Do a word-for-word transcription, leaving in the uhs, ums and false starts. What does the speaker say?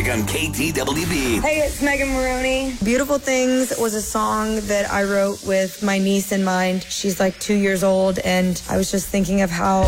on K T W B. Hey, it's Megan Maroney. Beautiful Things was a song that I wrote with my niece in mind. She's like two years old, and I was just thinking of how